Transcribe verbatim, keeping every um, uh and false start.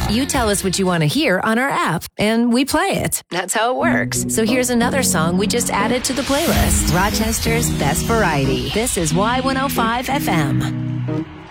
You tell us what you want to hear on our app, and we play it. That's how it works. So here's another song we just added to the playlist. Rochester's Best Variety. This is Y one oh five F M.